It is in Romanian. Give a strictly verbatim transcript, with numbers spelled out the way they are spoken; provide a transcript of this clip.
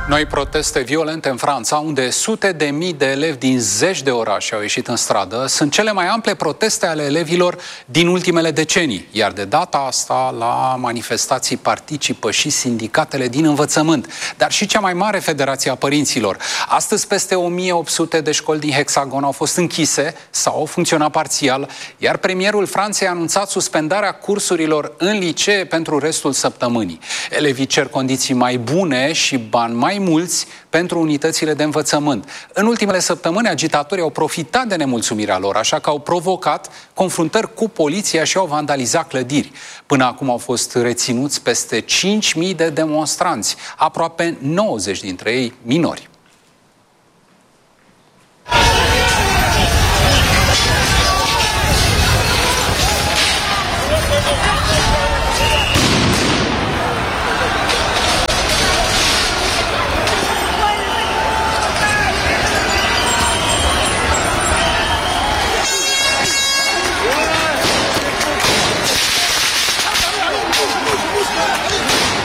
Noi proteste violente în Franța, unde sute de mii de elevi din zeci de orașe au ieșit în stradă. Sunt cele mai ample proteste ale elevilor din ultimele decenii. Iar de data asta, la manifestații participă și sindicatele din învățământ, dar și cea mai mare federație a părinților. Astăzi, peste o mie opt sute de școli din Hexagon au fost închise sau au funcționat parțial, iar premierul Franței a anunțat suspendarea cursurilor în licee pentru restul săptămânii. Elevii cer condiții mai bune și bani mai mulți pentru unitățile de învățământ. În ultimele săptămâni, agitatorii au profitat de nemulțumirea lor, așa că au provocat confruntări cu poliția și au vandalizat clădiri. Până acum au fost reținuți peste cinci mii de demonstranți, aproape nouăzeci dintre ei minori.